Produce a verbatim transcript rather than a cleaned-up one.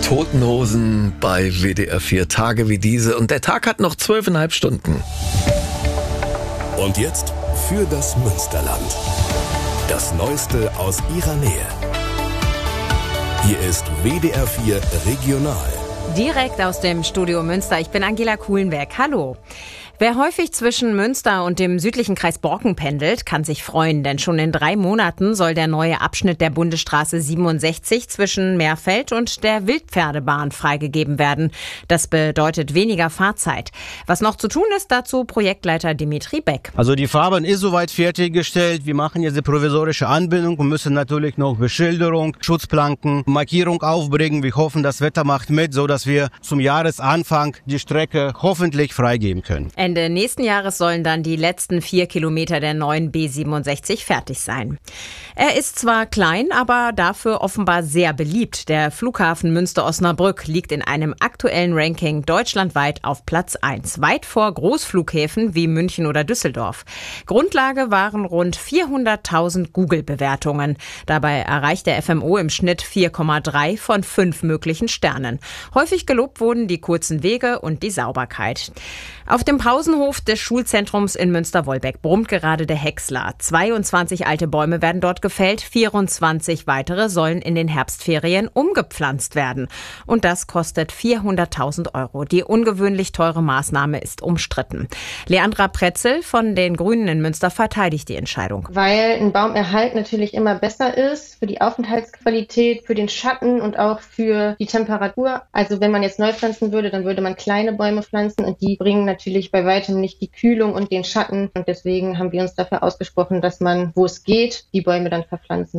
Toten Hosen bei W D R vier, Tage wie diese. Und der Tag hat noch zwölfeinhalb Stunden. Und jetzt für das Münsterland. Das Neueste aus ihrer Nähe. Hier ist W D R vier Regional. Direkt aus dem Studio Münster. Ich bin Angela Kuhlenberg. Hallo. Wer häufig zwischen Münster und dem südlichen Kreis Borken pendelt, kann sich freuen, denn schon in drei Monaten soll der neue Abschnitt der Bundesstraße siebenundsechzig zwischen Meerfeld und der Wildpferdebahn freigegeben werden. Das bedeutet weniger Fahrzeit. Was noch zu tun ist, dazu Projektleiter Dimitri Beck. Also die Fahrbahn ist soweit fertiggestellt. Wir machen jetzt die provisorische Anbindung und müssen natürlich noch Beschilderung, Schutzplanken, Markierung aufbringen. Wir hoffen, das Wetter macht mit, so dass wir zum Jahresanfang die Strecke hoffentlich freigeben können. Ende nächsten Jahres sollen dann die letzten vier Kilometer der neuen B siebenundsechzig fertig sein. Er ist zwar klein, aber dafür offenbar sehr beliebt. Der Flughafen Münster-Osnabrück liegt in einem aktuellen Ranking deutschlandweit auf Platz eins, weit vor Großflughäfen wie München oder Düsseldorf. Grundlage waren rund vierhunderttausend Google-Bewertungen. Dabei erreicht der F M O im Schnitt vier Komma drei von fünf möglichen Sternen. Häufig gelobt wurden die kurzen Wege und die Sauberkeit. Auf dem Pausenhof des Schulzentrums in Münster-Wolbeck brummt gerade der Häcksler. zweiundzwanzig alte Bäume werden dort gefällt, vierundzwanzig weitere sollen in den Herbstferien umgepflanzt werden. Und das kostet vierhunderttausend Euro. Die ungewöhnlich teure Maßnahme ist umstritten. Leandra Pretzel von den Grünen in Münster verteidigt die Entscheidung. Weil ein Baumerhalt natürlich immer besser ist für die Aufenthaltsqualität, für den Schatten und auch für die Temperatur. Also wenn man jetzt neu pflanzen würde, dann würde man kleine Bäume pflanzen und die bringen natürlich bei weitem nicht die Kühlung und den Schatten. Und deswegen haben wir uns dafür ausgesprochen, dass man, wo es geht, die Bäume dann verpflanzen